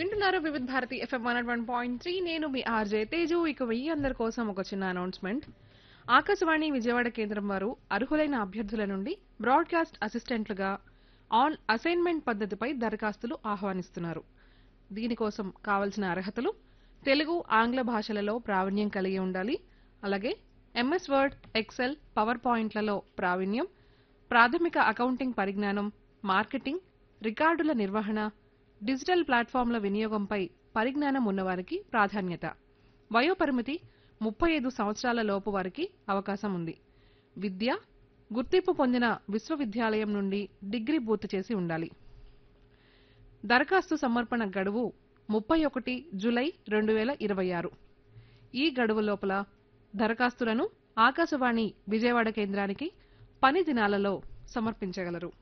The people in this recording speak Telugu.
వింటున్నారు వివిధ భారతి ఎఫ్ఎం 101.3. నేను మీ ఆర్జే తేజు. ఇక మీ అందరి కోసం ఒక చిన్న అనౌన్స్మెంట్. ఆకాశవాణి విజయవాడ కేంద్రం వారు అర్హులైన అభ్యర్థుల నుండి బ్రాడ్కాస్ట్ అసిస్టెంట్లుగా ఆన్ అసైన్మెంట్ పద్ధతిపై దరఖాస్తులు ఆహ్వానిస్తున్నారు. దీనికోసం కావలసిన అర్హతలు: తెలుగు, ఆంగ్ల భాషలలో ప్రావీణ్యం కలిగి ఉండాలి. అలాగే ఎంఎస్ వర్డ్, ఎక్సెల్, పవర్ పాయింట్లలో ప్రావీణ్యం, ప్రాథమిక అకౌంటింగ్ పరిజ్ఞానం, మార్కెటింగ్, రికార్డుల నిర్వహణ, డిజిటల్ ప్లాట్ఫామ్ల వినియోగంపై పరిజ్ఞానం ఉన్నవారికి ప్రాధాన్యత. వయోపరిమితి 35 సంవత్సరాల లోపు వారికి అవకాశం ఉంది. విద్య గుర్తింపు పొందిన విశ్వవిద్యాలయం నుండి డిగ్రీ పూర్తి చేసి ఉండాలి. దరఖాస్తు సమర్పణ గడువు 31 జూలై 2026. ఈ గడువు లోపల దరఖాస్తులను ఆకాశవాణి విజయవాడ కేంద్రానికి పని దినాలలో సమర్పించగలరు.